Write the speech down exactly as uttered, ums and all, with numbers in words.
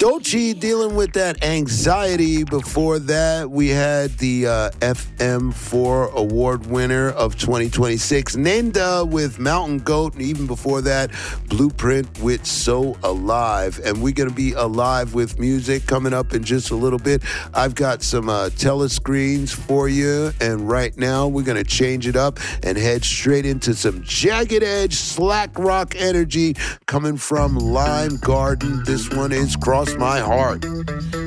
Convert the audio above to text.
Doechii dealing with that anxiety. Before that, we had the uh, F M four award winner of twenty twenty-six, Nenda with Mountain Goat, and even before that, Blueprint with So Alive. And we're going to be alive with music coming up in just a little bit. I've got some uh, telescreens for you, and right now we're going to change it up and head straight into some jagged edge slack rock energy coming from Lime Garden. This one is Cross My Heart.